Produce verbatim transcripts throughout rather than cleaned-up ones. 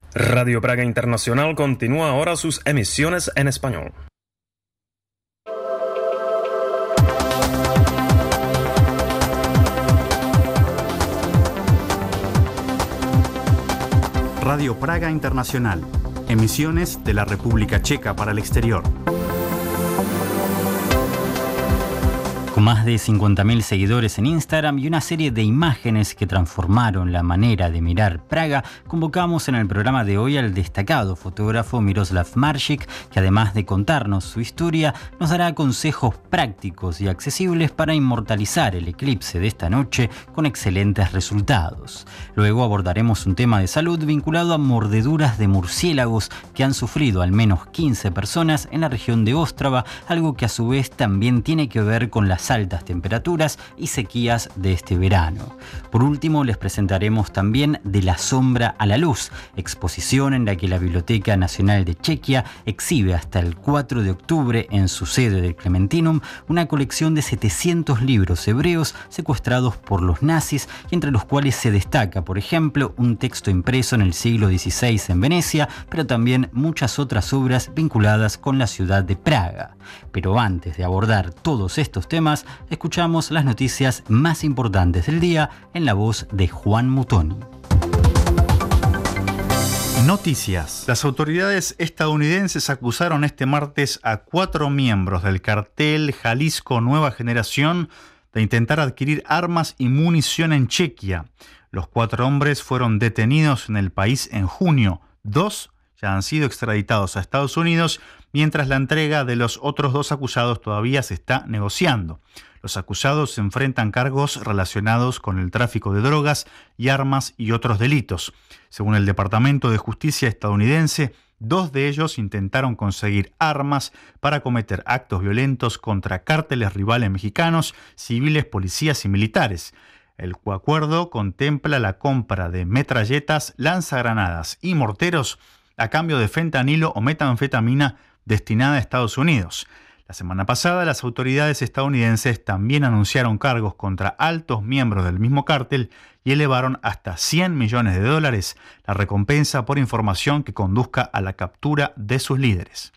Radio Praga Internacional continúa ahora sus emisiones en español. Radio Praga Internacional, emisiones de la República Checa para el exterior. Con más de cincuenta mil seguidores en Instagram y una serie de imágenes que transformaron la manera de mirar Praga, convocamos en el programa de hoy al destacado fotógrafo Miroslav Maršík, que además de contarnos su historia, nos dará consejos prácticos y accesibles para inmortalizar el eclipse de esta noche con excelentes resultados. Luego abordaremos un tema de salud vinculado a mordeduras de murciélagos que han sufrido al menos quince personas en la región de Ostrava, algo que a su vez también tiene que ver con las altas temperaturas y sequías de este verano. Por último, les presentaremos también De la sombra a la luz, exposición en la que la Biblioteca Nacional de Chequia exhibe hasta el cuatro de octubre en su sede del Clementinum una colección de setecientos libros hebreos secuestrados por los nazis, y entre los cuales se destaca, por ejemplo, un texto impreso en el siglo dieciséis en Venecia, pero también muchas otras obras vinculadas con la ciudad de Praga. Pero antes de abordar todos estos temas, escuchamos las noticias más importantes del día en la voz de Juan Mutoni. Noticias. Las autoridades estadounidenses acusaron este martes a cuatro miembros del cartel Jalisco Nueva Generación de intentar adquirir armas y munición en Chequia. Los cuatro hombres fueron detenidos en el país en junio. Dos ya han sido extraditados a Estados Unidos, mientras la entrega de los otros dos acusados todavía se está negociando. Los acusados se enfrentan cargos relacionados con el tráfico de drogas y armas y otros delitos. Según el Departamento de Justicia estadounidense, dos de ellos intentaron conseguir armas para cometer actos violentos contra cárteles rivales mexicanos, civiles, policías y militares. El acuerdo contempla la compra de metralletas, lanzagranadas y morteros a cambio de fentanilo o metanfetamina destinada a Estados Unidos. La semana pasada, las autoridades estadounidenses también anunciaron cargos contra altos miembros del mismo cártel y elevaron hasta cien millones de dólares la recompensa por información que conduzca a la captura de sus líderes.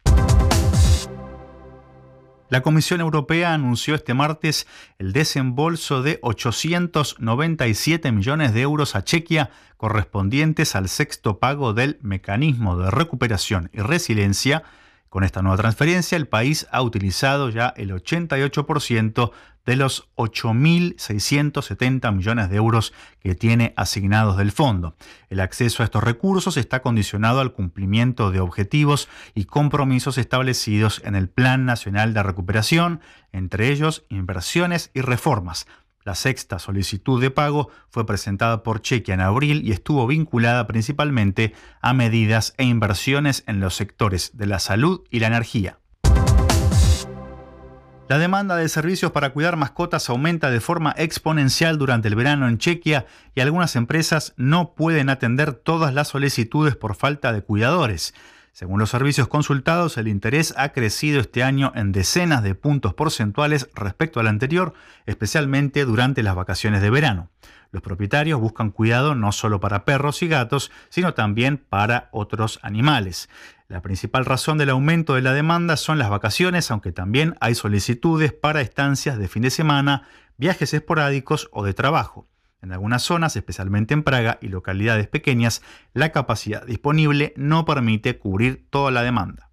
La Comisión Europea anunció este martes el desembolso de ochocientos noventa y siete millones de euros a Chequia, correspondientes al sexto pago del Mecanismo de Recuperación y Resiliencia. Con esta nueva transferencia, el país ha utilizado ya el ochenta y ocho por ciento de los ocho mil seiscientos setenta millones de euros que tiene asignados del fondo. El acceso a estos recursos está condicionado al cumplimiento de objetivos y compromisos establecidos en el Plan Nacional de Recuperación, entre ellos inversiones y reformas. La sexta solicitud de pago fue presentada por Chequia en abril y estuvo vinculada principalmente a medidas e inversiones en los sectores de la salud y la energía. La demanda de servicios para cuidar mascotas aumenta de forma exponencial durante el verano en Chequia y algunas empresas no pueden atender todas las solicitudes por falta de cuidadores. Según los servicios consultados, el interés ha crecido este año en decenas de puntos porcentuales respecto al anterior, especialmente durante las vacaciones de verano. Los propietarios buscan cuidado no solo para perros y gatos, sino también para otros animales. La principal razón del aumento de la demanda son las vacaciones, aunque también hay solicitudes para estancias de fin de semana, viajes esporádicos o de trabajo. En algunas zonas, especialmente en Praga y localidades pequeñas, la capacidad disponible no permite cubrir toda la demanda.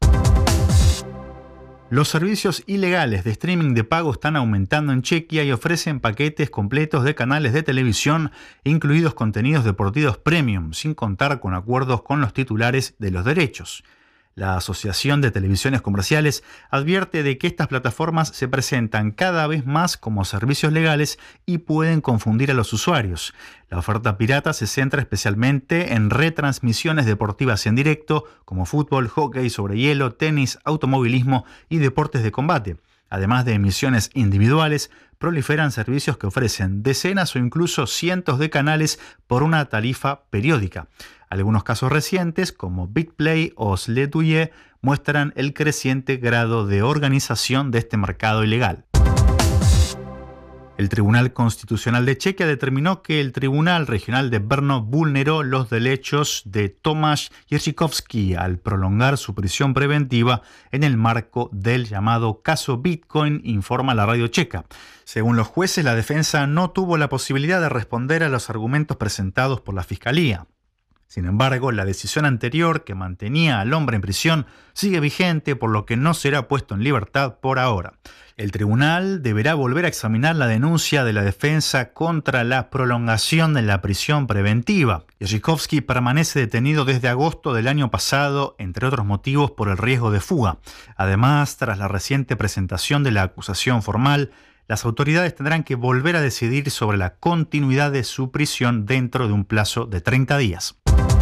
Los servicios ilegales de streaming de pago están aumentando en Chequia y ofrecen paquetes completos de canales de televisión, incluidos contenidos deportivos premium, sin contar con acuerdos con los titulares de los derechos. La Asociación de Televisiones Comerciales advierte de que estas plataformas se presentan cada vez más como servicios legales y pueden confundir a los usuarios. La oferta pirata se centra especialmente en retransmisiones deportivas en directo, como fútbol, hockey sobre hielo, tenis, automovilismo y deportes de combate. Además de emisiones individuales, proliferan servicios que ofrecen decenas o incluso cientos de canales por una tarifa periódica. Algunos casos recientes, como BitPlay o Sletuye, muestran el creciente grado de organización de este mercado ilegal. El Tribunal Constitucional de Chequia determinó que el Tribunal Regional de Brno vulneró los derechos de Tomáš Jerzykovský al prolongar su prisión preventiva en el marco del llamado caso Bitcoin, informa la radio checa. Según los jueces, la defensa no tuvo la posibilidad de responder a los argumentos presentados por la Fiscalía. Sin embargo, la decisión anterior, que mantenía al hombre en prisión, sigue vigente, por lo que no será puesto en libertad por ahora. El tribunal deberá volver a examinar la denuncia de la defensa contra la prolongación de la prisión preventiva. Jerzykovský permanece detenido desde agosto del año pasado, entre otros motivos por el riesgo de fuga. Además, tras la reciente presentación de la acusación formal, las autoridades tendrán que volver a decidir sobre la continuidad de su prisión dentro de un plazo de treinta días.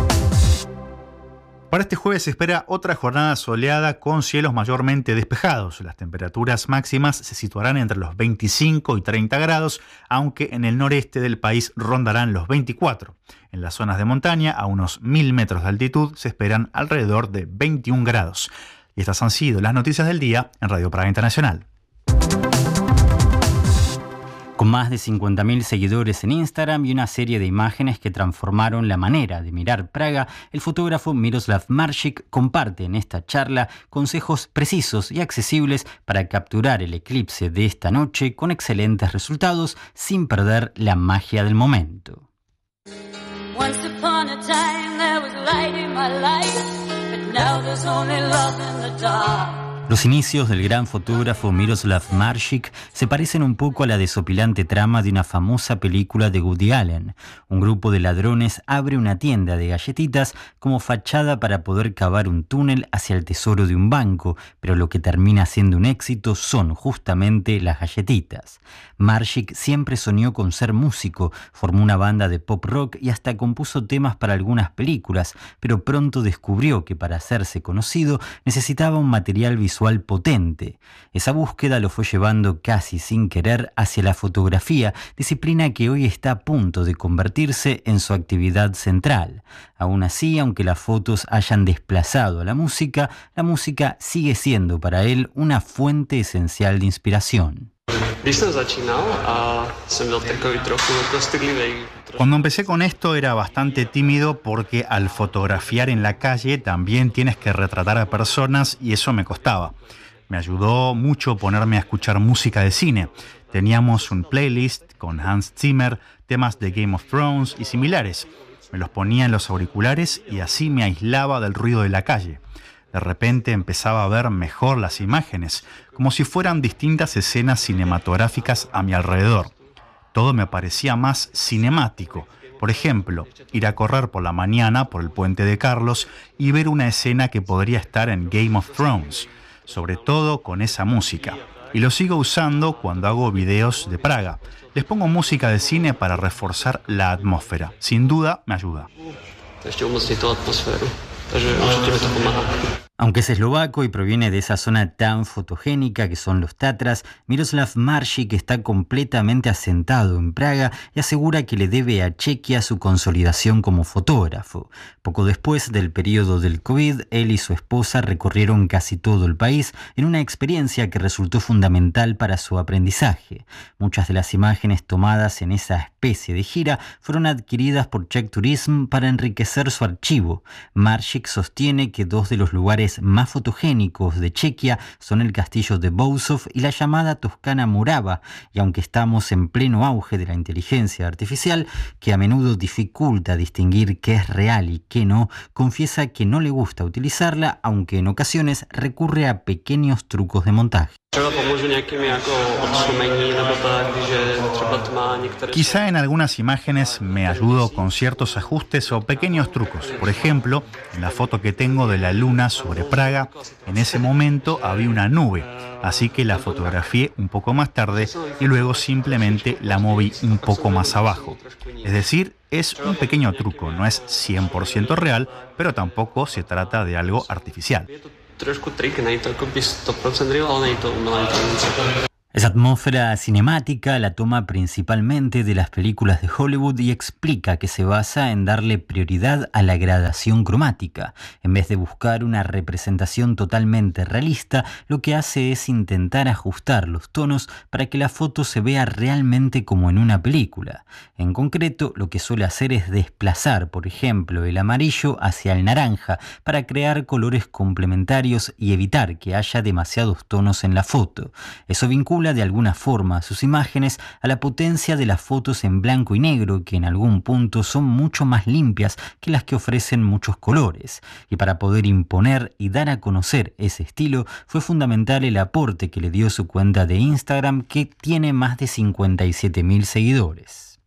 Para este jueves se espera otra jornada soleada con cielos mayormente despejados. Las temperaturas máximas se situarán entre los veinticinco y treinta grados, aunque en el noreste del país rondarán los veinticuatro. En las zonas de montaña, a unos mil metros de altitud, se esperan alrededor de veintiún grados. Y estas han sido las noticias del día en Radio Praga Internacional. Con más de cincuenta mil seguidores en Instagram y una serie de imágenes que transformaron la manera de mirar Praga, el fotógrafo Miroslav Maršík comparte en esta charla consejos precisos y accesibles para capturar el eclipse de esta noche con excelentes resultados sin perder la magia del momento. Once upon a time there was light in my life, but now there's only love in the dark. Los inicios del gran fotógrafo Miroslav Maršík se parecen un poco a la desopilante trama de una famosa película de Woody Allen. Un grupo de ladrones abre una tienda de galletitas como fachada para poder cavar un túnel hacia el tesoro de un banco, pero lo que termina siendo un éxito son justamente las galletitas. Maršík siempre soñó con ser músico, formó una banda de pop rock y hasta compuso temas para algunas películas, pero pronto descubrió que para hacerse conocido necesitaba un material visual potente. Esa búsqueda lo fue llevando casi sin querer hacia la fotografía, disciplina que hoy está a punto de convertirse en su actividad central. Aún así, aunque las fotos hayan desplazado a la música, la música sigue siendo para él una fuente esencial de inspiración. Cuando empecé con esto era bastante tímido porque al fotografiar en la calle también tienes que retratar a personas y eso me costaba. Me ayudó mucho ponerme a escuchar música de cine. Teníamos un playlist con Hans Zimmer, temas de Game of Thrones y similares. Me los ponía en los auriculares y así me aislaba del ruido de la calle. De repente empezaba a ver mejor las imágenes, como si fueran distintas escenas cinematográficas a mi alrededor. Todo me parecía más cinemático. Por ejemplo, ir a correr por la mañana por el puente de Carlos y ver una escena que podría estar en Game of Thrones, sobre todo con esa música. Y lo sigo usando cuando hago videos de Praga. Les pongo música de cine para reforzar la atmósfera. Sin duda, me ayuda. Aunque es eslovaco y proviene de esa zona tan fotogénica que son los Tatras, Miroslav Maršík está completamente asentado en Praga y asegura que le debe a Chequia su consolidación como fotógrafo. Poco después del periodo del COVID, él y su esposa recorrieron casi todo el país en una experiencia que resultó fundamental para su aprendizaje. Muchas de las imágenes tomadas en esa especie de gira fueron adquiridas por Czech Tourism para enriquecer su archivo. Maršík sostiene que dos de los lugares más fotogénicos de Chequia son el castillo de Bousov y la llamada Toscana Morava, y aunque estamos en pleno auge de la inteligencia artificial, que a menudo dificulta distinguir qué es real y qué no, confiesa que no le gusta utilizarla, aunque en ocasiones recurre a pequeños trucos de montaje. Quizá en algunas imágenes me ayudo con ciertos ajustes o pequeños trucos. Por ejemplo, en la foto que tengo de la luna sobre Praga, en ese momento había una nube, así que la fotografié un poco más tarde y luego simplemente la moví un poco más abajo. Es decir, es un pequeño truco, no es cien por ciento real, pero tampoco se trata de algo artificial. Esa atmósfera cinemática la toma principalmente de las películas de Hollywood y explica que se basa en darle prioridad a la gradación cromática. En vez de buscar una representación totalmente realista, lo que hace es intentar ajustar los tonos para que la foto se vea realmente como en una película. En concreto, lo que suele hacer es desplazar, por ejemplo, el amarillo hacia el naranja para crear colores complementarios y evitar que haya demasiados tonos en la foto. Eso vincula de alguna forma sus imágenes a la potencia de las fotos en blanco y negro, que en algún punto son mucho más limpias que las que ofrecen muchos colores. Y para poder imponer y dar a conocer ese estilo, fue fundamental el aporte que le dio su cuenta de Instagram, que tiene más de cincuenta y siete mil seguidores.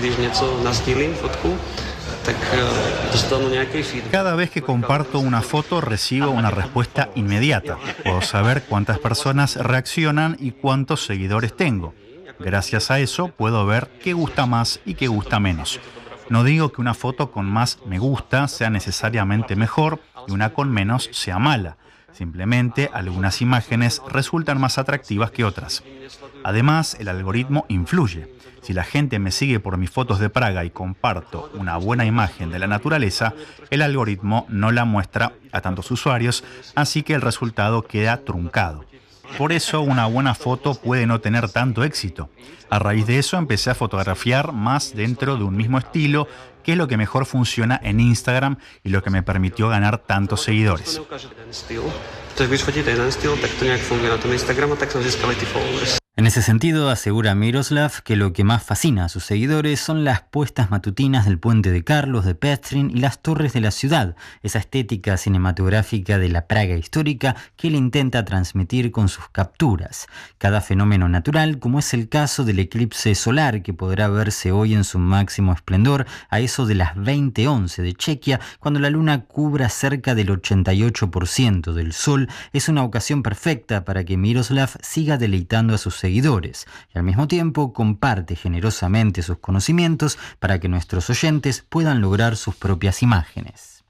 Cada vez que comparto una foto recibo una respuesta inmediata. Puedo saber cuántas personas reaccionan y cuántos seguidores tengo. Gracias a eso puedo ver qué gusta más y qué gusta menos. No digo que una foto con más me gusta sea necesariamente mejor y una con menos sea mala. Simplemente algunas imágenes resultan más atractivas que otras. Además, el algoritmo influye. Si la gente me sigue por mis fotos de Praga y comparto una buena imagen de la naturaleza, el algoritmo no la muestra a tantos usuarios, así que el resultado queda truncado. Por eso una buena foto puede no tener tanto éxito. A raíz de eso empecé a fotografiar más dentro de un mismo estilo, que es lo que mejor funciona en Instagram y lo que me permitió ganar tantos seguidores. En ese sentido, asegura Miroslav que lo que más fascina a sus seguidores son las puestas matutinas del puente de Carlos, de Petrin y las torres de la ciudad, esa estética cinematográfica de la Praga histórica que él intenta transmitir con sus capturas. Cada fenómeno natural, como es el caso del eclipse solar que podrá verse hoy en su máximo esplendor a eso de las veinte once de Chequia, cuando la luna cubra cerca del ochenta y ocho por ciento del sol, es una ocasión perfecta para que Miroslav siga deleitando a sus seguidores y al mismo tiempo comparte generosamente sus conocimientos para que nuestros oyentes puedan lograr sus propias imágenes.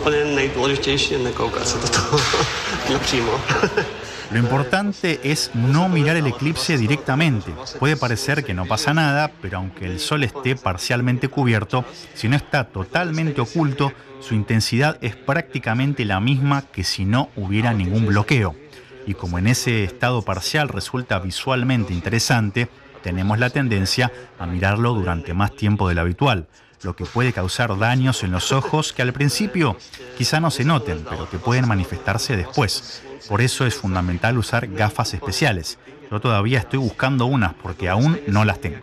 Lo importante es no mirar el eclipse directamente. Puede parecer que no pasa nada, pero aunque el sol esté parcialmente cubierto, si no está totalmente oculto, su intensidad es prácticamente la misma que si no hubiera ningún bloqueo. Y como en ese estado parcial resulta visualmente interesante, tenemos la tendencia a mirarlo durante más tiempo del habitual, lo que puede causar daños en los ojos que al principio quizá no se noten, pero que pueden manifestarse después. Por eso es fundamental usar gafas especiales. Yo todavía estoy buscando unas porque aún no las tengo.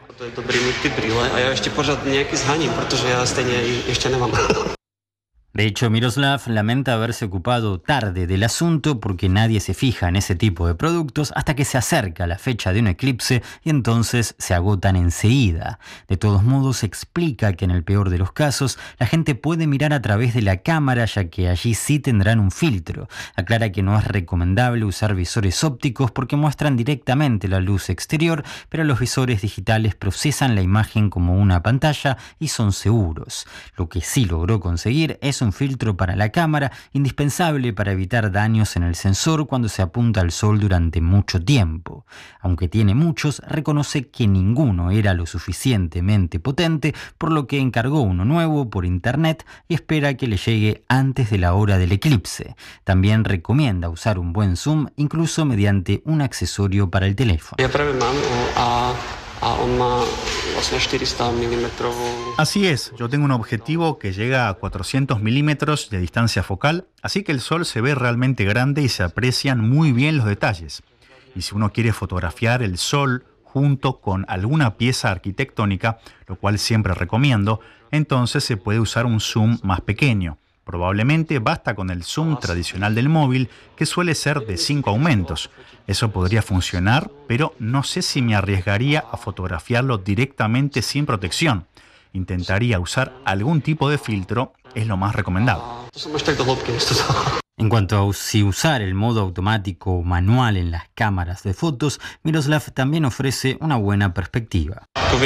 De hecho, Miroslav lamenta haberse ocupado tarde del asunto porque nadie se fija en ese tipo de productos hasta que se acerca la fecha de un eclipse y entonces se agotan enseguida. De todos modos, explica que en el peor de los casos, la gente puede mirar a través de la cámara ya que allí sí tendrán un filtro. Aclara que no es recomendable usar visores ópticos porque muestran directamente la luz exterior, pero los visores digitales procesan la imagen como una pantalla y son seguros. Lo que sí logró conseguir es un filtro para la cámara, indispensable para evitar daños en el sensor cuando se apunta al sol durante mucho tiempo. Aunque tiene muchos, reconoce que ninguno era lo suficientemente potente, por lo que encargó uno nuevo por internet y espera que le llegue antes de la hora del eclipse. También recomienda usar un buen zoom, incluso mediante un accesorio para el teléfono. Así es, yo tengo un objetivo que llega a cuatrocientos milímetros de distancia focal, así que el sol se ve realmente grande y se aprecian muy bien los detalles. Y si uno quiere fotografiar el sol junto con alguna pieza arquitectónica, lo cual siempre recomiendo, entonces se puede usar un zoom más pequeño. Probablemente basta con el zoom tradicional del móvil, que suele ser de cinco aumentos. Eso podría funcionar, pero no sé si me arriesgaría a fotografiarlo directamente sin protección. Intentaría usar algún tipo de filtro, es lo más recomendado. En cuanto a si usar el modo automático o manual en las cámaras de fotos, Miroslav también ofrece una buena perspectiva.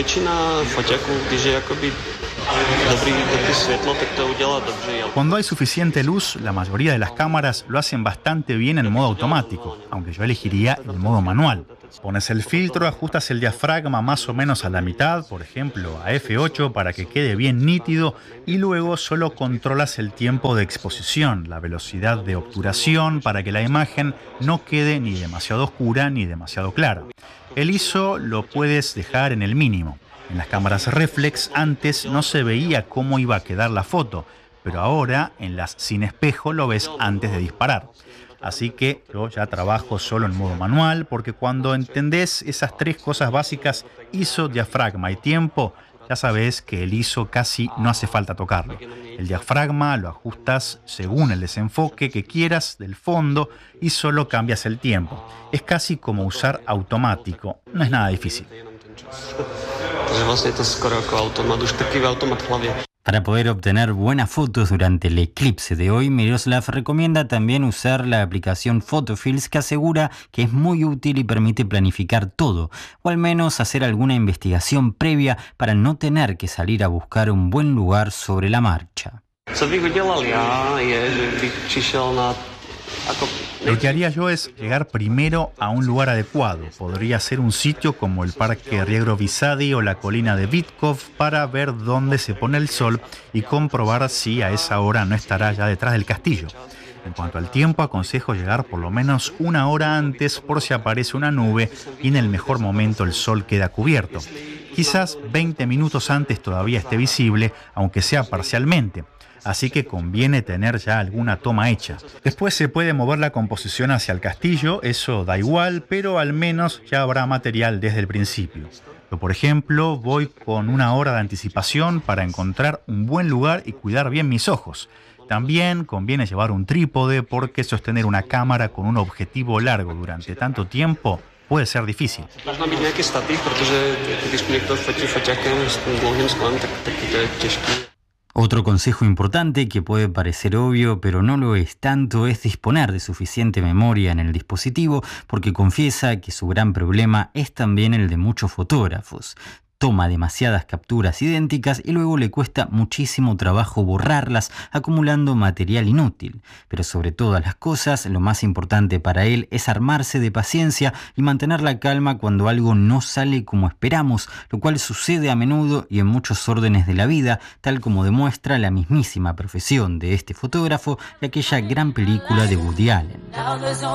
Cuando hay suficiente luz, la mayoría de las cámaras lo hacen bastante bien en modo automático, aunque yo elegiría el modo manual. Pones el filtro, ajustas el diafragma más o menos a la mitad, por ejemplo a efe ocho para que quede bien nítido, y luego solo controlas el tiempo de exposición, la velocidad de obturación para que la imagen no quede ni demasiado oscura ni demasiado clara. El I S O lo puedes dejar en el mínimo. En las cámaras reflex antes no se veía cómo iba a quedar la foto, pero ahora en las sin espejo lo ves antes de disparar. Así que yo ya trabajo solo en modo manual, porque cuando entendés esas tres cosas básicas, I S O, diafragma y tiempo, ya sabes que el I S O casi no hace falta tocarlo. El diafragma lo ajustas según el desenfoque que quieras del fondo y solo cambias el tiempo. Es casi como usar automático, no es nada difícil. Para poder obtener buenas fotos durante el eclipse de hoy, Miroslav recomienda también usar la aplicación Photofills, que asegura que es muy útil y permite planificar todo, o al menos hacer alguna investigación previa para no tener que salir a buscar un buen lugar sobre la marcha. Lo que haría yo es llegar primero a un lugar adecuado. Podría ser un sitio como el Parque Riegro Visady o la colina de Vitkov para ver dónde se pone el sol y comprobar si a esa hora no estará ya detrás del castillo. En cuanto al tiempo, aconsejo llegar por lo menos una hora antes por si aparece una nube y en el mejor momento el sol queda cubierto. Quizás veinte minutos antes todavía esté visible, aunque sea parcialmente. Así que conviene tener ya alguna toma hecha. Después se puede mover la composición hacia el castillo, eso da igual, pero al menos ya habrá material desde el principio. Yo, por ejemplo, voy con una hora de anticipación para encontrar un buen lugar y cuidar bien mis ojos. También conviene llevar un trípode porque sostener una cámara con un objetivo largo durante tanto tiempo puede ser difícil. Otro consejo importante que puede parecer obvio, pero no lo es tanto, es disponer de suficiente memoria en el dispositivo, porque confiesa que su gran problema es también el de muchos fotógrafos. Toma demasiadas capturas idénticas y luego le cuesta muchísimo trabajo borrarlas, acumulando material inútil. Pero sobre todas las cosas, lo más importante para él es armarse de paciencia y mantener la calma cuando algo no sale como esperamos, lo cual sucede a menudo y en muchos órdenes de la vida, tal como demuestra la mismísima profesión de este fotógrafo y aquella gran película de Woody Allen.